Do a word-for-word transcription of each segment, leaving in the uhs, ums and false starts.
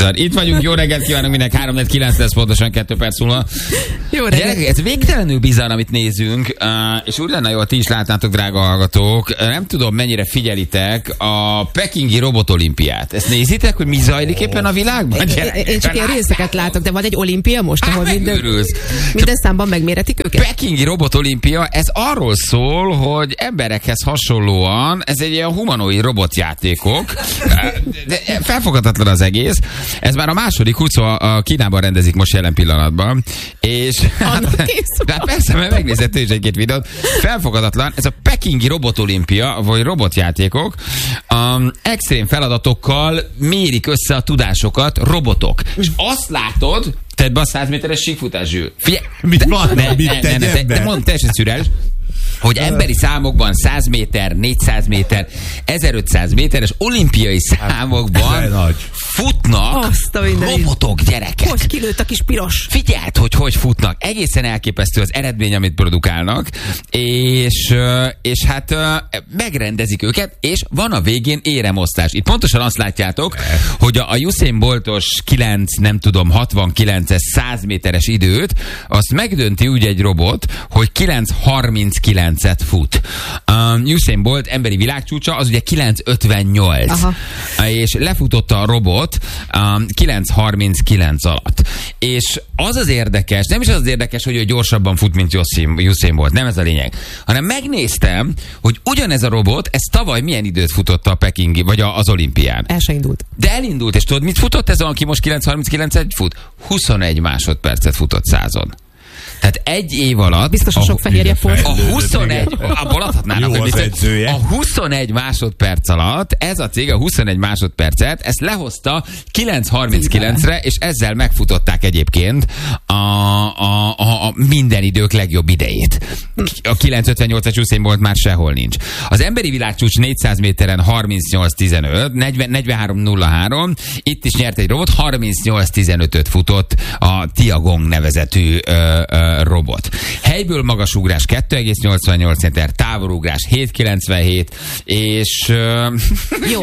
bizony. Itt vagyunk, jó reggelt kívánunk mindenki, három négy kilenc lesz pontosan kettő perc múlva. Jó reggelt. Ez végtelenül bizarr, amit nézünk, és úgy lenne jó, ti is látnátok, drága hallgatók. Nem tudom, mennyire figyelitek a pekingi robotolimpiát. Ezt nézitek, hogy mi zajlik éppen a világban? Én, én csak ilyen részeket látok, de van egy olimpia most, ahol minden, minden számban megméretik őket? Pekingi robotolimpia, ez arról szól, hogy emberekhez hasonlóan, ez egy ilyen humanoid robotjátékok, de felfoghatatlan az egész. Ez már a második huszó a Kínában rendezik most jelen pillanatban, és hát, de persze, mert megnézett is egy-két videót, felfoghatatlan, ez a pekingi robotolimpia, vagy robotjátékok, um, extrém feladatokkal mérik össze a tudásokat robotok. És azt látod, tedd be a száz méteres síkfutás, Zsül. Figyelj, mit van? Ne, ne, ne, ne, ne, ne, mondd, teljesen szürreális, hogy emberi számokban száz méter, négyszáz méter, ezerötszáz méteres olimpiai számokban futnak robotok, gyerekek. Hogy kilőtt a kis piros? Figyeld, hogy hogy futnak. Egészen elképesztő az eredmény, amit produkálnak, és, és hát megrendezik őket, és van a végén éremosztás. Itt pontosan azt látjátok, hogy a Usain Boltos kilenc, nem tudom, hatvankilences száz méteres időt, azt megdönti úgy egy robot, hogy kilenc harminckilencet fut. Um, Usain Bolt emberi világcsúcsa, az ugye kilenc ötvennyolc. Aha. És lefutotta a robot um, kilenc harminckilenc alatt. És az az érdekes, nem is az az érdekes, hogy ő gyorsabban fut, mint Usain Bolt, nem ez a lényeg, hanem megnéztem, hogy ugyanez a robot, ez tavaly milyen időt futotta a pekingi, vagy az olimpián. El se indult. De elindult, és tudod, mit futott ez, aki most kilenc harminckilencet fut? huszonegy másodpercet futott százon. Tehát egy év alatt... Biztos a sok fehérje volt. A huszonegy... Abból adhatnának, hogy edzője. A huszonegy másodperc alatt, ez a cég a huszonegy másodpercet, ezt lehozta kilenc harminckilencre, és ezzel megfutották egyébként a, a, a, a minden idők legjobb idejét. A kilenc ötvennyolcas Usain Bolt már sehol nincs. Az emberi világcsúcs négyszáz méteren harmincnyolc tizenöt, negyvenhárom nulla három, itt is nyert egy robot, harmincnyolc tizenötöt futott a Tiagong nevezetű ö, ö, robot. Helyből magasugrás kettő egész nyolcvannyolc méter, távolugrás hét kilencvenhét, és... Uh, jó,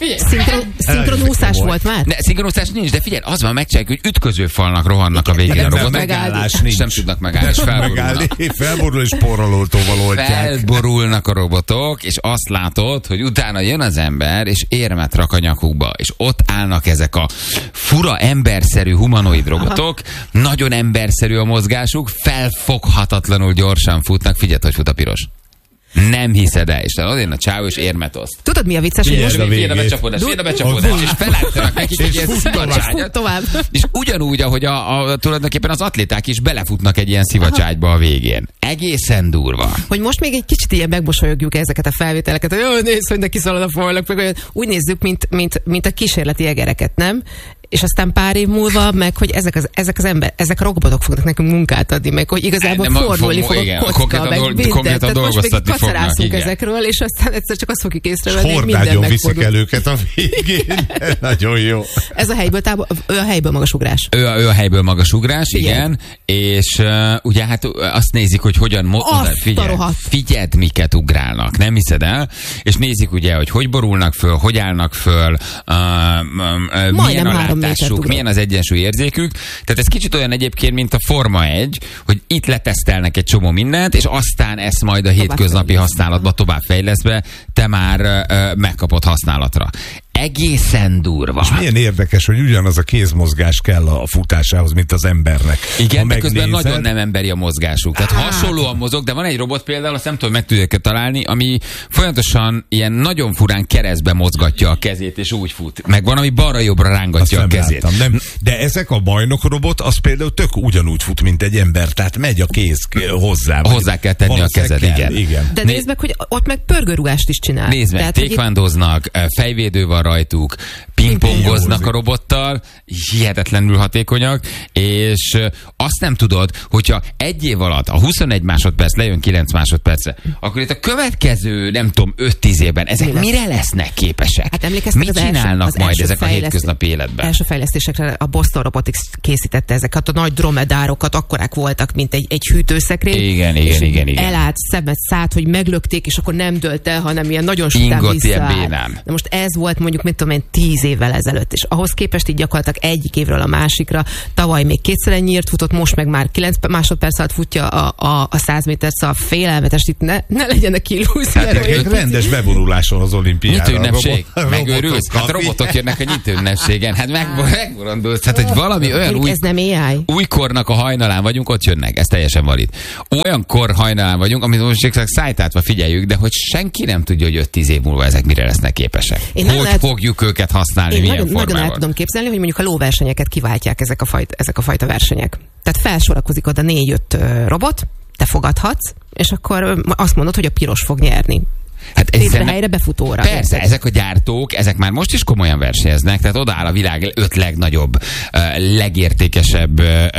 szinkronúszás volt már? Ne, szinkronúszás nincs, de figyelj, az van, megcsináljuk, hogy ütköző falnak rohannak a végén a robotok. Megállás nincs. nincs. Nem tudnak megállni, és felborulnak. Felborul és porraloltóval oltják. Felborulnak a robotok, és azt látod, hogy utána jön az ember, és érmet rak a nyakukba, és ott állnak ezek a fura emberszerű humanoid robotok, aha, nagyon emberszerű a mozgásuk, felfoghatatlanul gyorsan futnak. Figyeld, hogy fut a piros. Nem hiszed el, és odén a csáv és érmet oszt. Tudod, mi a vicces? Hogy most figyeld a becsapódás, figyeld a becsapódás, és felállítanak nekik egy ilyen szivacságyat. És ugyanúgy, ahogy a, a, tulajdonképpen az atléták is belefutnak egy ilyen szivacságyba a végén. Egészen durva. Hogy most még egy kicsit ilyen megmosolyogjuk ezeket a felvételeket, hogy jó, nézd, hogy neki szalad a folynak, meg olyan, úgy nézzük, mint, mint, mint a kísérleti egereket, nem? És aztán pár év múlva, meg hogy ezek az, ezek az ember, ezek a robotok fognak nekünk munkát adni, meg hogy igazából nem, fordulni fog, fog a kocka, meg minden. Tehát most még kacarászunk ezekről, és aztán egyszer csak azt fogjuk észrevenni, hogy minden megfordul. Viszik el őket a végén. Nagyon jó. Ez a helyből, tábor, ő a helyből magasugrás. Ő a, ő a helyből magasugrás, igen. igen. És uh, ugye hát azt nézik, hogy hogyan... Mo- figyeld, figyeld, miket ugrálnak, nem hiszed el? És nézik ugye, hogy hogy borulnak föl, hogy állnak föl, uh, uh, milyen a látásuk, milyen az egyensúly érzékük. Tehát ez kicsit olyan egyébként, mint a Forma egy, hogy itt letesztelnek egy csomó mindent, és aztán ezt majd a hétköznapi használatba tovább fejleszve, te már uh, megkapod használatra. Egészen durva. És milyen érdekes, hogy ugyanaz a kézmozgás kell a futásához, mint az embernek. Igen, de közben nagyon nem emberi a mozgásuk. Tehát ah. hasonlóan mozog, de van egy robot például, azt nem tudom, meg tudják találni, ami folyamatosan ilyen nagyon furán keresztbe mozgatja a kezét, és úgy fut. Meg van, ami balra-jobbra rángatja a kezét. Láttam, nem. De ezek a bajnok robot, az például tök ugyanúgy fut, mint egy ember, tehát megy a kéz hozzá. Hozzá kell tenni a kezed, kell, igen. igen. De nézd meg, hogy ott meg pörgőrugást is csinál. Nézd meg, tékvándoznak, fejvédő van rajtuk, pingpongoznak a robottal, hihetetlenül hatékonyak, és azt nem tudod, hogyha egy év alatt a huszonegy másodperc lejön kilenc másodpercre, akkor itt a következő, nem tudom, öt-tíz évben ezek Mi mire lesznek képesek? Hát emlékeztek, mit csinálnak első, majd ezek a hétköznapi életben? Első fejlesztésekre a Boston Robotics készítette ezeket a nagy dromedárokat, akkorák voltak, mint egy, egy hűtőszekrény. Igen, igen, igen, igen. Elállt, szemet szállt, hogy meglökték, és akkor nem dőlt el, hanem ilyen nagyon sután visszaáll. De most ez volt mondjuk, mit tudom én, tíz évvel ezelőtt, és ahhoz képest így gyakorlatilag egyik évről a másikra, tavaly még kétszer ennyiért futott, most meg már kilenc másodperc alatt futja a, a, a száz métert, szóval félelmetes, itt ne, ne legyenek illúziók. Egy rendes bevonuláson az olimpiára. Nyitőünnepség? Megőrülsz? Hát robotok jönnek a nyitőünnepségen. Hát megborondulsz. Hát, hogy valami olyan új, ez nem á i. újkornak a hajnalán vagyunk, ott jönnek. Ez teljesen valid. Olyan kor hajnalán vagyunk, amit most szájtátva figyeljük, de hogy senki nem tudja, hogy öt-tíz év múlva ezek mire lesznek képesek. Én hogy lehet, fogjuk őket használni, én milyen nagyon, formában? Nagyon el tudom képzelni, hogy mondjuk a lóversenyeket kiváltják ezek a fajta, ezek a fajta versenyek. Tehát felsorakozik oda négy-öt robot, te fogadhatsz, és akkor azt mondod, hogy a piros fog nyerni. Hát létre helyre befutóra. Persze, érted? Ezek a gyártók, ezek már most is komolyan versenyeznek, tehát odaáll a világ öt legnagyobb, legértékesebb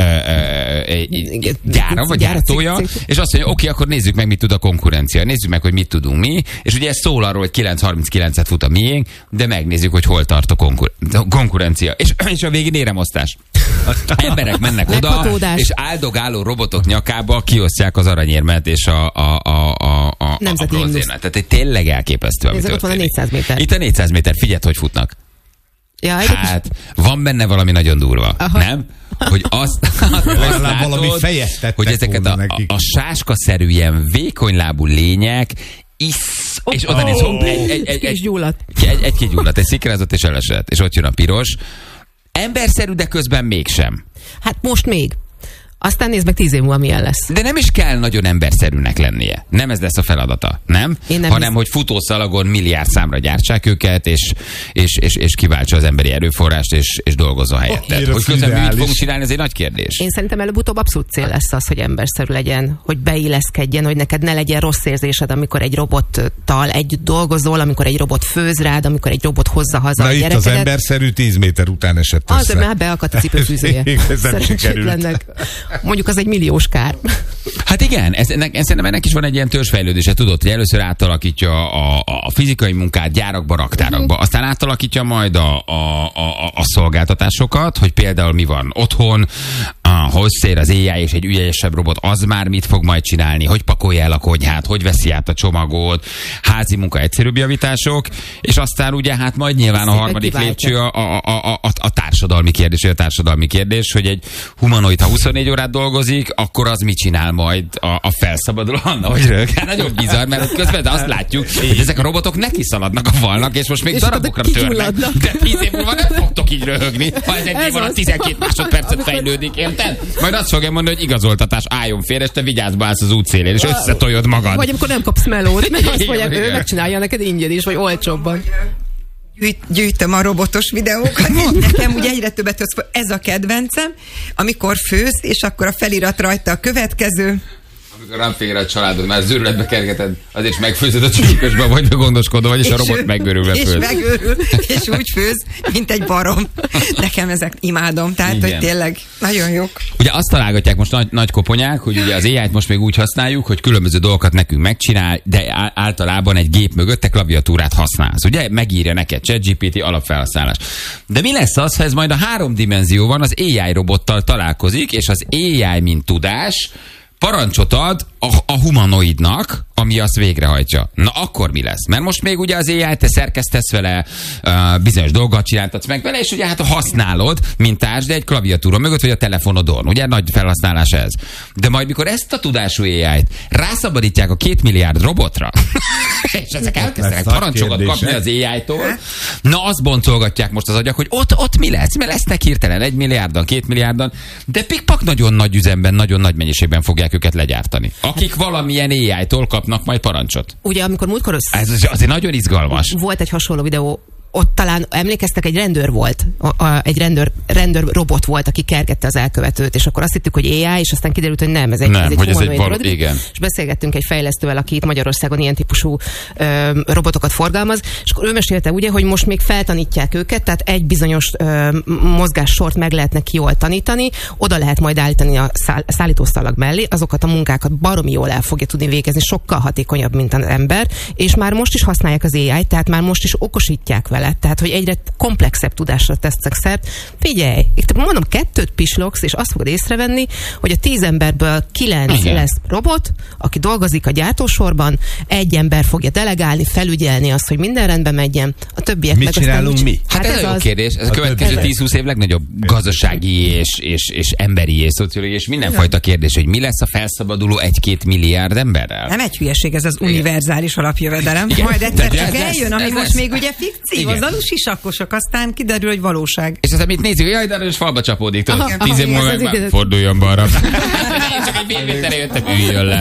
gyára, vagy gyártója, és azt mondja, oké, akkor nézzük meg, mit tud a konkurencia. Nézzük meg, hogy mit tudunk mi, és ugye ez szól arról, hogy kilenc harminckilencet fut a miénk, de megnézzük, hogy hol tart a, konkur- a konkurencia. És, és a végén éremosztás. Emberek mennek oda, és áldogáló robotok nyakába kiosztják az aranyérmet és a, a, a, a, a, a bronzérmet. Tehát egy tényleg elképesztő, ami történik. Ott van a négyszáz méter. Itt a négyszáz méter, figyeld, hogy futnak. Ja, hát, van benne valami nagyon durva, aha. Nem? Hogy azt, azt látod, valami fejet hogy ezeket a, a, a sáskaszerű ilyen vékonylábú lények isz, oh, és oda néz, oh, egy, egy, egy, egy gyulladt. Egy, egy kigyulladt, egy szikrázott és elesett, és ott jön a piros. Emberszerű, de közben mégsem. Hát most még. Aztán nézd meg tíz év múlva milyen lesz. De nem is kell nagyon emberszerűnek lennie. Nem ez lesz a feladata, nem? nem Hanem, hisz... hogy futószalagon milliárd számra gyártsák őket, és, és, és, és kiváltsa az emberi erőforrást, és, és dolgozzon helyette. Oh, hogy közben mit fogunk csinálni, ez egy nagy kérdés. Én szerintem előbb-utóbb abszolút cél lesz az, hogy emberszerű legyen, hogy beilleszkedjen, hogy neked ne legyen rossz érzésed, amikor egy robottal együtt dolgozol, amikor egy robot főz rád, amikor egy robot hozza haza na a gyerekedet. Na itt az emberszerű tíz méter után esett össze. Az, már beakadt a cipőfűzője. Szerencsétlennek. Mondjuk az egy milliós kár. Hát igen, ez, ennek, szerintem ennek is van egy ilyen törzsfejlődése, tudod, hogy először átalakítja a, a fizikai munkát gyárakba, raktárakba, uh-huh. aztán átalakítja majd a, a, a, a szolgáltatásokat, hogy például mi van otthon, hogy szér az á i és egy ügyesebb robot, az már mit fog majd csinálni, hogy pakolja el a konyhát, hogy veszi át a csomagot, házi munka, egyszerűbb javítások, és aztán ugye hát majd nyilván a harmadik lépcső a, a, a, a, a társadalmi kérdés, a társadalmi kérdés, hogy egy humanoid, ha huszonnégy órát dolgozik, akkor az mit csinál majd a, a felszabaduló Anna, hogy rög? Hát nagyon bizarr, mert közben azt látjuk, hogy ezek a robotok neki szaladnak a falnak, és most még és darabokra törnek. De tíz év múlva nem fogtok így röhögni, ha ez egy év alatt tizenkét másodpercet fejlődik, érted? Majd azt fogja mondani, hogy igazoltatás, álljon félre, és te vigyázz be, állsz az útszélén, és összetoljod magad. Vagy amikor nem kapsz melót, mert azt mondják, ő megcsinálja neked ingyen is, vagy olcsóbban. Gyűjtöm a robotos videókat, nekem ugye egyre többet hoz, ez a kedvencem, amikor főz, és akkor a felirat rajta a következő. Amikor rám fél a családod, már zőrületbe kergeted, azért is megfőzöd a csíkosba, vagy gondoskodó, vagy és, és a robot megőrülve főz. És megőrül, és úgy főz, mint egy barom. Nekem ezek imádom, tehát igen. Hogy tényleg nagyon jók. Ugye azt találgatják most nagy, nagy koponyák, hogy ugye az á i-t most még úgy használjuk, hogy különböző dolgokat nekünk megcsinál, de általában egy gép mögött te klaviatúrát használsz. Ugye megírja neked ChatGPT alapfelhasználás. De mi lesz az, ha ez majd a három dimenzióban az á i robottal találkozik, és az á i mint tudás parancsot ad a, a humanoidnak, ami azt végrehajtja. Na akkor mi lesz? Mert most még ugye az á i te szerkesztesz vele, uh, bizonyos dolgokat csináltatsz meg vele, és ugye hát használod, mint társ, de egy klaviatúra mögött, vagy a telefonodon. Ugye nagy felhasználás ez. De majd mikor ezt a tudású á i-t rászabadítják a két milliárd robotra, és ezek elkezdenek parancsokat kapni az á i-tól, na azt boncolgatják most az agyak, hogy ott, ott mi lesz? Mert lesznek hirtelen egy milliárdan, két milliárdan, de pikpak nagyon nagy üzemben, nagyon nagy mennyiségben fogják őket legyártani. Akik valamilyen á i-tól kapnak majd parancsot. Ugye, amikor múltkor össze... Ez azért nagyon izgalmas. Volt egy hasonló videó, ott talán emlékeztek, egy rendőr volt, a, a, egy rendőr, rendőr robot volt, aki kergette az elkövetőt, és akkor azt hittük, hogy á i, és aztán kiderült, hogy nem, ez egy, nem, ez egy hogy ez egy val- igen. És beszélgettünk egy fejlesztővel, aki itt Magyarországon ilyen típusú ö, robotokat forgalmaz, és akkor ő mesélte ugye, hogy most még feltanítják őket, tehát egy bizonyos ö, mozgássort meg lehet neki jól tanítani, oda lehet majd állítani a száll, szállítószalag mellé, azokat a munkákat baromi jól el fogja tudni végezni, sokkal hatékonyabb, mint az ember, és már most is használják az á i, tehát már most is okosítják vele mellett, tehát hogy egyre komplexebb tudásra tesznek szert. Figyelj, itt mondom, kettőt pislogsz, és azt fogod észrevenni, hogy a tíz emberből kilenc Igen. lesz robot, aki dolgozik a gyártósorban, egy ember fogja delegálni, felügyelni azt, hogy minden rendben megyen, a többiek Mit meg aztán csinálunk úgy- mi? Hát, hát ez, ez a jó az- kérdés. Ez a A következő többi- tíz-húsz év legnagyobb gazdasági és, és, és emberi és szociológiai és mindenfajta kérdés, hogy mi lesz a felszabaduló egy-két milliárd emberrel? Nem egy hülyeség, ez az univerzális alapjövedelem. Igen. Majd egyszer De csak ez lesz, eljön, ami ez most lesz. még ugye fikció, Igen. az alusisakosok, aztán kiderül, hogy valóság. És aztán mit nézzük, jaj, de és falba csapódik. Tudod, Aha, tíz év aha, múlva ez meg az már igaz. forduljon balra. Én csak egy vévételre jöttem, üljön le.